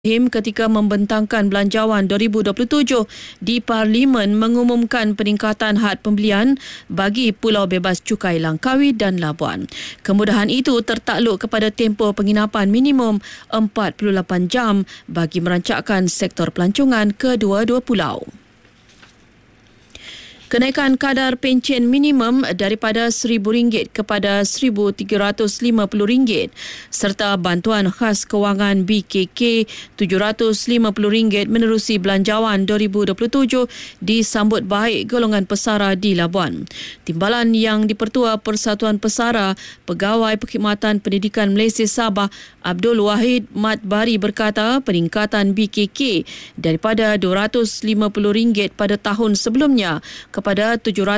Ketika membentangkan Belanjawan 2027 di Parlimen mengumumkan peningkatan had pembelian bagi Pulau Bebas Cukai Langkawi dan Labuan. Kemudahan itu tertakluk kepada tempoh penginapan minimum 48 jam bagi merancakkan sektor pelancongan kedua-dua pulau. Kenaikan kadar pencen minimum daripada RM1,000 kepada RM1,350 serta bantuan khas kewangan BKK RM750 menerusi Belanjawan 2027 disambut baik golongan pesara di Labuan. Timbalan yang dipertua Persatuan Pesara Pegawai Perkhidmatan Pendidikan Malaysia Sabah Abdul Wahid Mat Bari berkata peningkatan BKK daripada RM250 pada tahun sebelumnya kepada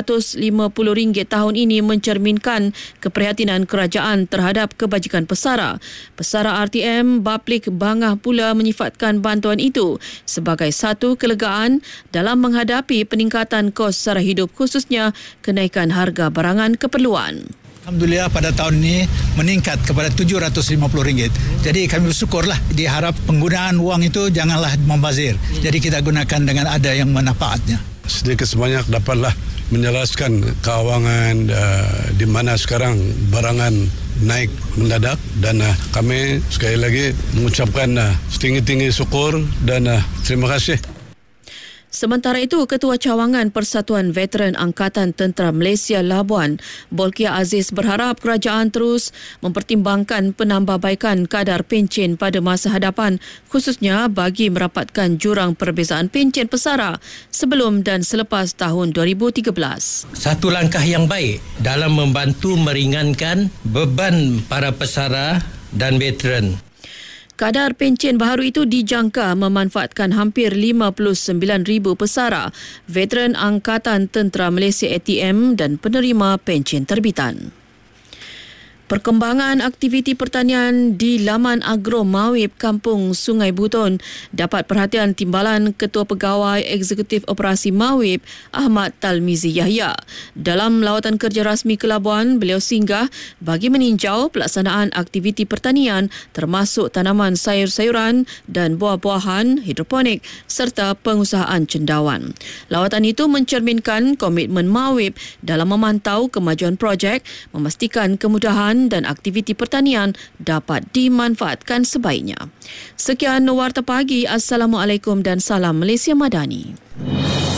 RM750 tahun ini mencerminkan keprihatinan kerajaan terhadap kebajikan pesara. Pesara RTM Baplik Bangah pula menyifatkan bantuan itu sebagai satu kelegaan dalam menghadapi peningkatan kos sara hidup khususnya kenaikan harga barangan keperluan. Alhamdulillah pada tahun ini meningkat kepada RM750. Jadi kami bersyukurlah, diharap penggunaan wang itu janganlah membazir. Jadi kita gunakan dengan ada yang manfaatnya. Sedikit sebanyak dapatlah menjelaskan kewangan di mana sekarang barangan naik mendadak dan kami sekali lagi mengucapkan setinggi-tinggi syukur dan terima kasih. Sementara itu, Ketua Cawangan Persatuan Veteran Angkatan Tentera Malaysia Labuan, Bolkiah Aziz berharap kerajaan terus mempertimbangkan penambahbaikan kadar pencen pada masa hadapan khususnya bagi merapatkan jurang perbezaan pencen pesara sebelum dan selepas tahun 2013. Satu langkah yang baik dalam membantu meringankan beban para pesara dan veteran. Kadar pencen baharu itu dijangka memanfaatkan hampir 59,000 pesara, veteran Angkatan Tentera Malaysia ATM dan penerima pencen terbitan. Perkembangan aktiviti pertanian di laman agro Mawib Kampung Sungai Buton dapat perhatian timbalan Ketua Pegawai Eksekutif Operasi Mawib Ahmad Talmizi Yahya. Dalam lawatan kerja rasmi ke Labuan, beliau singgah bagi meninjau pelaksanaan aktiviti pertanian termasuk tanaman sayur-sayuran dan buah-buahan hidroponik serta pengusahaan cendawan. Lawatan itu mencerminkan komitmen Mawib dalam memantau kemajuan projek, memastikan kemudahan dan aktiviti pertanian dapat dimanfaatkan sebaiknya. Sekian Warta Pagi. Assalamualaikum dan salam Malaysia Madani.